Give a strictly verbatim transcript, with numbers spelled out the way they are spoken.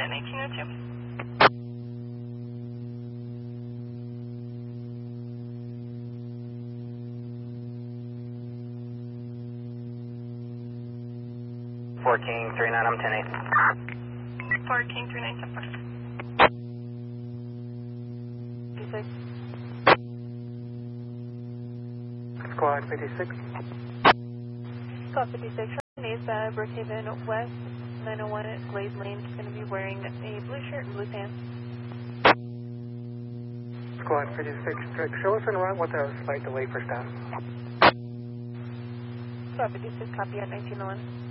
at nineteen oh two. four King three nine, I'm ten eight. four King three nine, ten four. fifty-six. Squad fifty-six. Squad fifty-six, is uh, Brookhaven West, nine oh one at Glade Lane. He's going to be wearing a blue shirt and blue pants. Squad fifty-six, direct. Show us en route with a slight delay for staff. Squad fifty-six, copy at nineteen oh one.